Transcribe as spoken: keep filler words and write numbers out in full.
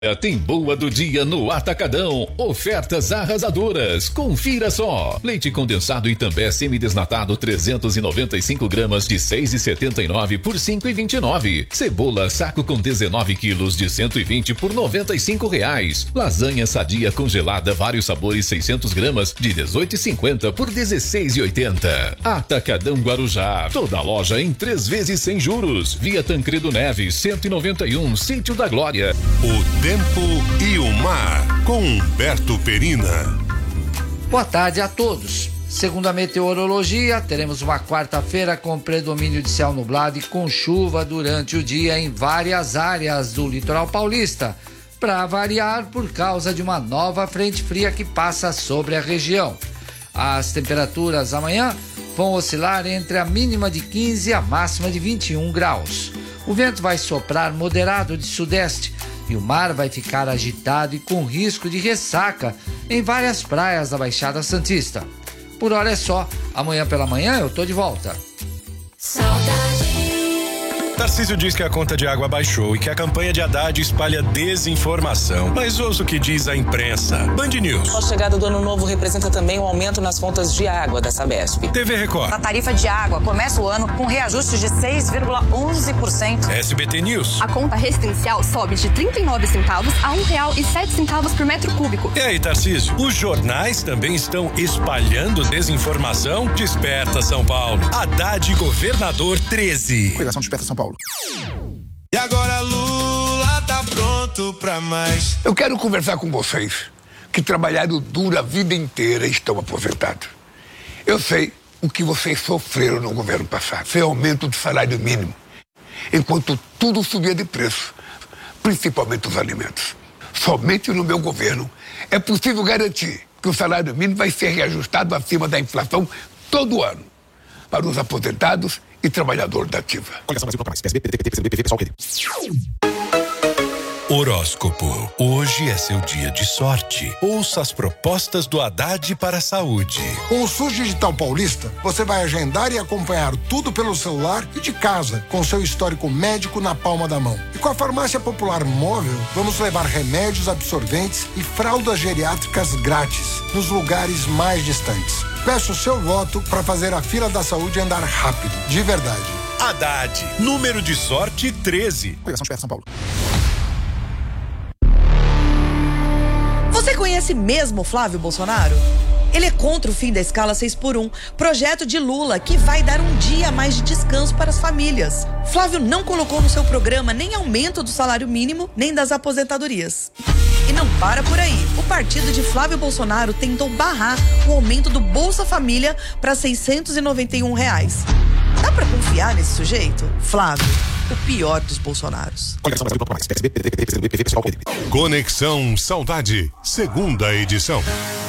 Tem boa do dia no Atacadão. Ofertas arrasadoras. Confira só. Leite condensado Itambé semidesnatado trezentos e noventa e cinco gramas de seis e setenta e nove por cinco e vinte e nove. Cebola saco com dezenove quilos de cento e vinte por noventa e cinco reais. Lasanha sadia congelada vários sabores seiscentos gramas de dezoito e cinquenta por dezesseis e oitenta. Atacadão Guarujá. Toda loja em três vezes sem juros. Via Tancredo Neves cento e noventa e um, Sítio da Glória. O Tempo e o Mar, com Humberto Perina. Boa tarde a todos. Segundo a meteorologia, teremos uma quarta-feira com predomínio de céu nublado e com chuva durante o dia em várias áreas do litoral paulista, para variar por causa de uma nova frente fria que passa sobre a região. As temperaturas amanhã vão oscilar entre a mínima de quinze e a máxima de vinte e um graus. O vento vai soprar moderado de sudeste e o mar vai ficar agitado e com risco de ressaca em várias praias da Baixada Santista. Por hora é só. Amanhã pela manhã eu tô de volta. Saudade. Tarcísio diz que a conta de água baixou e que a campanha de Haddad espalha desinformação. Mas ouça o que diz a imprensa. Band News. A chegada do ano novo representa também um aumento nas contas de água da Sabesp. T V Record. A tarifa de água começa o ano com reajuste de seis vírgula onze por cento. S B T News. A conta residencial sobe de trinta e nove centavos a um real e sete centavos por metro cúbico. E aí, Tarcísio? Os jornais também estão espalhando desinformação? Desperta São Paulo. Haddad Governador treze. Coligação Desperta São Paulo. E agora Lula tá pronto pra mais. Eu quero conversar com vocês que trabalharam duro a vida inteira e estão aposentados. Eu sei o que vocês sofreram no governo passado. Foi aumento do salário mínimo, enquanto tudo subia de preço, principalmente os alimentos. Somente no meu governo é possível garantir que o salário mínimo vai ser reajustado acima da inflação todo ano para os aposentados e trabalhador da ativa. Horóscopo. Hoje é seu dia de sorte. Ouça as propostas do Haddad para a saúde. Com o SUS Digital Paulista, você vai agendar e acompanhar tudo pelo celular e de casa, com seu histórico médico na palma da mão. E com a Farmácia Popular Móvel, vamos levar remédios, absorventes e fraldas geriátricas grátis nos lugares mais distantes. Peço o seu voto para fazer a fila da saúde andar rápido, de verdade. Haddad, número de sorte treze. Coligação Desperta São Paulo. Você conhece mesmo Flávio Bolsonaro? Ele é contra o fim da escala seis por um, projeto de Lula que vai dar um dia a mais de descanso para as famílias. Flávio não colocou no seu programa nem aumento do salário mínimo, nem das aposentadorias. E não para por aí. O partido de Flávio Bolsonaro tentou barrar o aumento do Bolsa Família para seiscentos e noventa e um reais. Dá pra confiar nesse sujeito? Flávio, o pior dos Bolsonaros. Conexão Saudade, segunda edição.